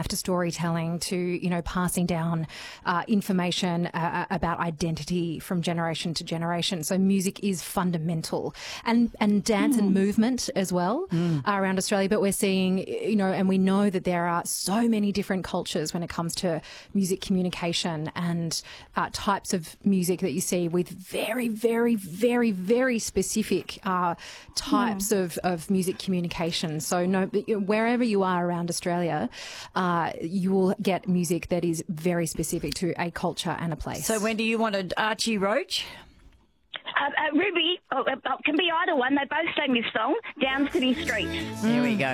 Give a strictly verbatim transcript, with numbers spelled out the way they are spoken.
life, to storytelling, to, you know, passing down uh, information uh, about identity from generation to generation. So music is fundamental, and and dance mm. and movement as well mm. around Australia. But we're seeing, you know, and we know that there are so many different cultures when it comes to music communication and uh, types of music that you see with very, very, very, very specific uh, types mm. of, of music communication. So no, wherever you are around Australia, uh, you will get music that is very specific to a culture and a place. So when do you want to, Archie Roach? Uh, uh, Ruby, oh, uh, can be either one. They both sang this song, Down City Street. Here we go.